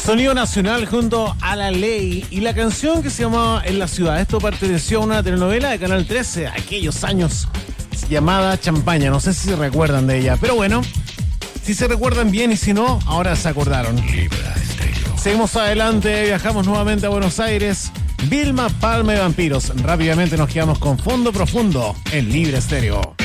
Sonido nacional junto a La Ley y la canción que se llamaba En la ciudad. Esto perteneció a una telenovela de Canal 13, aquellos años, llamada Champaña. No sé si se recuerdan de ella, pero bueno, si se recuerdan bien y si no, ahora se acordaron. Libra Estéreo. Seguimos adelante, viajamos nuevamente a Buenos Aires. Vilma Palma y Vampiros. Rápidamente nos quedamos con Fondo Profundo en Libre Estéreo.